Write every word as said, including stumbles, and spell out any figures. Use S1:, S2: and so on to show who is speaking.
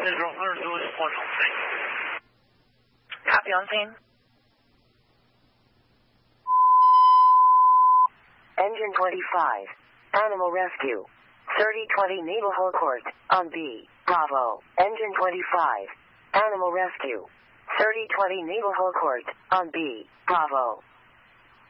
S1: Israel one hundred Lewis one.
S2: Copy on scene.
S3: Engine twenty-five. Animal rescue. thirty twenty Naval Court on B. Bravo. Engine twenty-five. Animal rescue. thirty twenty Naval Court on B. Bravo.